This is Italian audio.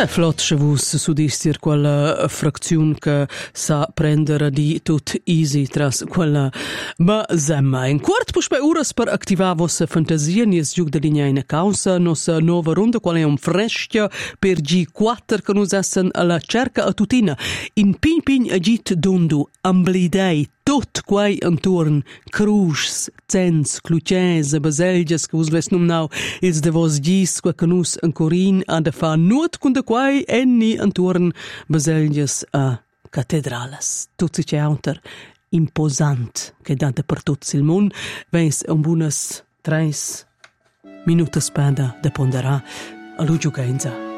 Flott schavus sudistir quella fracziun che sa prendere di tut easy tras quella basemma. In quart puspei uras per activar vossa fantasia nies giug de linea in causa nossa nova ronda qual è un frescia per G4 che nus essen alla cerca a tutina. In pin agit dondu amblidei tot quai antorn, cruschs, zens, clucese, baselgias che us ves numnau, ils de vos gis qua che nus ancorin ha de fa nuot cun de quai enni antorn baselgias a catedrales. Tutsi c'è aunter imposant che dante per tuts il mund, veis un bunas 3 minutas spada de ponderà a lu giugenza.